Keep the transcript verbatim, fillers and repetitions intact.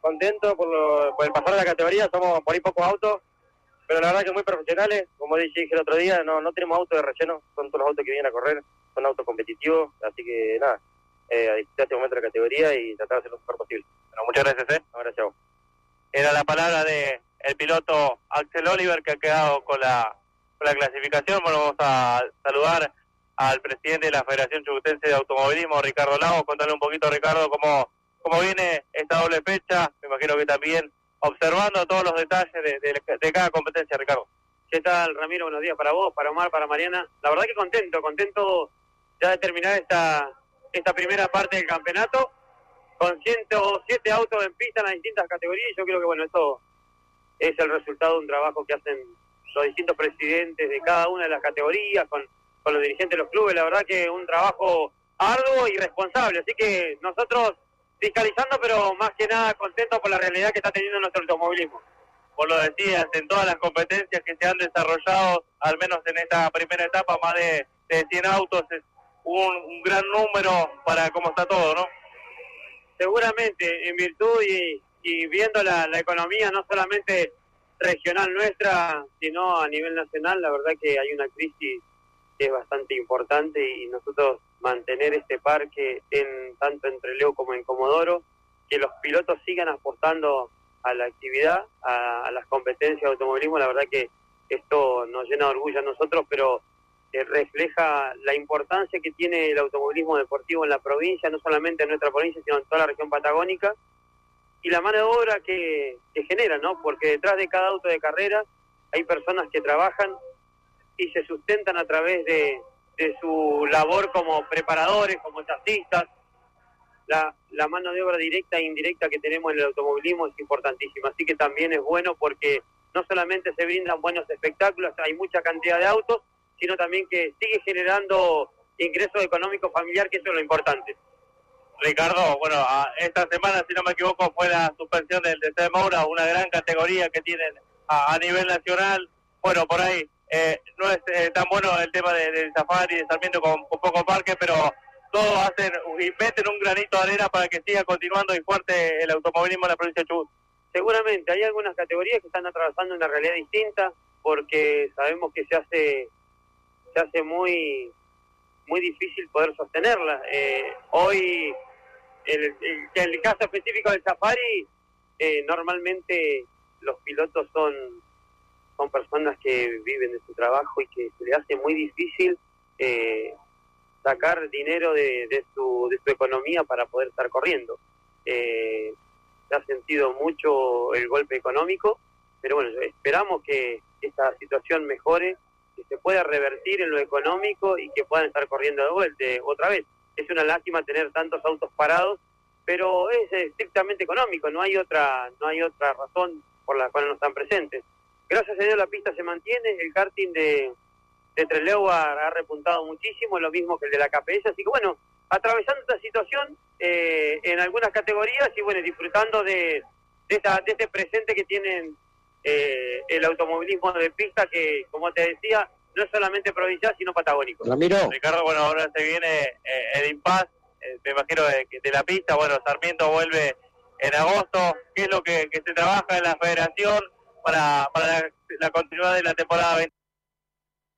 contento por, lo, por el pasar de la categoría, somos por ahí pocos autos, pero la verdad que muy profesionales, como dije el otro día, no no tenemos autos de relleno, son todos los autos que vienen a correr, son autos competitivos, así que nada, eh, a disfrutar este momento de la categoría y tratar de hacer lo mejor posible. Bueno, muchas gracias, ¿eh? No, gracias a vos. Era la palabra de el piloto Axel Oliver, que ha quedado con la, con la clasificación. Bueno, vamos a saludar al presidente de la Federación Chubutense de Automovilismo, Ricardo Lago. Contarle un poquito, Ricardo, cómo, cómo viene esta doble fecha. Me imagino que también observando todos los detalles de, de, de cada competencia, Ricardo. ¿Qué tal, Ramiro? Buenos días para vos, para Omar, para Mariana. La verdad que contento, contento ya de terminar esta, esta primera parte del campeonato, con ciento siete autos en pista en las distintas categorías. Yo creo que, bueno, esto es el resultado de un trabajo que hacen los distintos presidentes de cada una de las categorías, con, con los dirigentes de los clubes. La verdad que un trabajo arduo y responsable. Así que nosotros fiscalizando, pero más que nada contentos por la realidad que está teniendo nuestro automovilismo. Vos lo decías, en todas las competencias que se han desarrollado, al menos en esta primera etapa, más de, de cien autos, es un, un gran número para cómo está todo, ¿no? Seguramente, en virtud y, y viendo la, la economía no solamente regional nuestra, sino a nivel nacional, la verdad que hay una crisis que es bastante importante y nosotros mantener este parque en tanto en Trelew como en Comodoro, que los pilotos sigan apostando a la actividad, a, a las competencias de automovilismo, la verdad que esto nos llena de orgullo a nosotros, pero eh, refleja la importancia que tiene el automovilismo deportivo en la provincia, no solamente en nuestra provincia, sino en toda la región patagónica, y la mano de obra que, que genera, ¿no? Porque detrás de cada auto de carrera hay personas que trabajan y se sustentan a través de, de su labor como preparadores, como chasis. La, la mano de obra directa e indirecta que tenemos en el automovilismo es importantísima, así que también es bueno porque no solamente se brindan buenos espectáculos, hay mucha cantidad de autos, sino también que sigue generando ingresos económicos familiar, que eso es lo importante. Ricardo, bueno, esta semana, si no me equivoco, fue la suspensión del D C de Moura, una gran categoría que tienen a, a nivel nacional. Bueno, por ahí eh, no es eh, tan bueno el tema de, de Safari, de Sarmiento con, con poco parque, pero todos hacen y meten un granito de arena para que siga continuando y fuerte el automovilismo en la provincia de Chubut. Seguramente, hay algunas categorías que están atravesando una realidad distinta, porque sabemos que se hace se hace muy muy difícil poder sostenerla. Eh, hoy, el, el, en el caso específico del Safari, eh, normalmente los pilotos son, son personas que viven de su trabajo y que se les hace muy difícil eh, sacar dinero de, de, su, de su economía para poder estar corriendo. Eh, se ha sentido mucho el golpe económico, pero bueno, esperamos que esta situación mejore, que se pueda revertir en lo económico y que puedan estar corriendo de vuelta otra vez. Es una lástima tener tantos autos parados, pero es estrictamente económico, no hay otra no hay otra razón por la cual no están presentes. Gracias a Dios la pista se mantiene, el karting de, de Trelew ha, ha repuntado muchísimo, lo mismo que el de la K P S, así que bueno, atravesando esta situación eh, en algunas categorías y bueno, disfrutando de, de, esta, de este presente que tienen Eh, el automovilismo de pista, que como te decía, no es solamente provincial sino patagónico. Ramiro. Ricardo, bueno, ahora se viene eh, el impasse, eh, me imagino de, de la pista. Bueno, Sarmiento vuelve en agosto. ¿Qué es lo que, que se trabaja en la federación para, para la, la continuidad de la temporada veinte?